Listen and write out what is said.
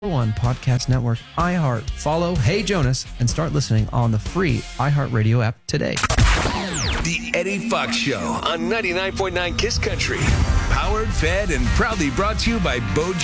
One Podcast Network, iHeart. Follow Hey Jonas and start listening on the free iHeartRadio app today. The Eddie Fox Show on 99.9 KISS Country. Powered, fed, and proudly brought to you by Bo